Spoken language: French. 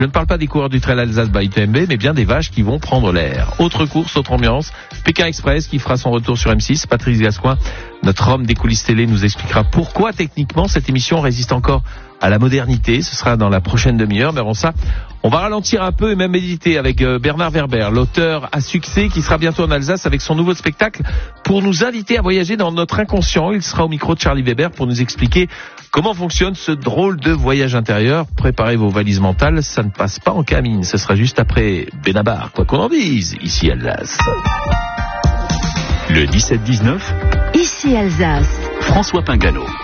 Je ne parle pas des coureurs du Trail Alsace by UTMB, mais bien des vaches qui vont prendre l'air. Autre course, autre ambiance. Pékin Express qui fera son retour sur M6. Patrice Gascoigne, notre homme des coulisses télé, nous expliquera pourquoi techniquement cette émission résiste encore à la modernité. Ce sera dans la prochaine demi-heure. Mais avant ça, on va ralentir un peu et même méditer avec Bernard Werber, l'auteur à succès qui sera bientôt en Alsace avec son nouveau spectacle pour nous inviter à voyager dans notre inconscient. Il sera au micro de Charlie Weber pour nous expliquer comment fonctionne ce drôle de voyage intérieur. Préparez vos valises mentales, ça ne passe pas en camine. Ce sera juste après Benabar, quoi qu'on en dise, ici Alsace. Le 17-19, ici Alsace. François Pingano.